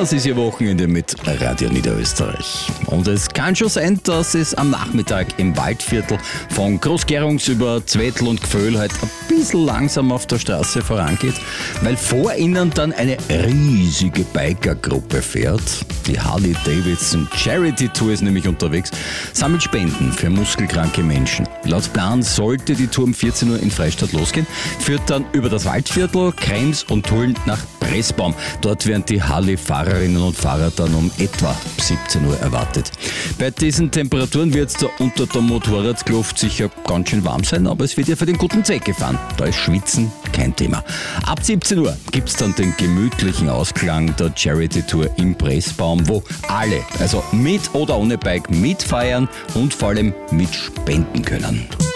Das ist Ihr Wochenende mit Radio Niederösterreich. Und es kann schon sein, dass es am Nachmittag im Waldviertel von Großgerungs über Zwettl und Gföhl halt ein bisschen langsam auf der Straße vorangeht, weil vor ihnen dann eine riesige Bikergruppe fährt. Die Harley Davidson Charity Tour ist nämlich unterwegs, sammelt Spenden für muskelkranke Menschen. Laut Plan sollte die Tour um 14 Uhr in Freistadt losgehen, führt dann über das Waldviertel, Krems und Tulln nach Pressbaum. Dort werden die Harley-Fahrerinnen und Fahrer dann um etwa 17 Uhr erwartet. Bei diesen Temperaturen wird es da unter der Motorradkluft sicher ganz schön warm sein, aber es wird ja für den guten Zweck gefahren. Da ist Schwitzen kein Thema. Ab 17 Uhr gibt es dann den gemütlichen Ausklang der Charity-Tour im Pressbaum, wo alle, also mit oder ohne Bike, mitfeiern und vor allem mitspenden können.